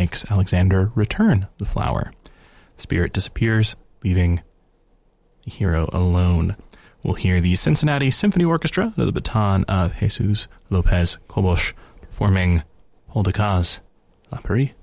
makes Alexander return the flower. The spirit disappears, leaving the hero alone. We'll hear the Cincinnati Symphony Orchestra under the baton of Jesus Lopez Cobos performing Paul Dukas, La Paris.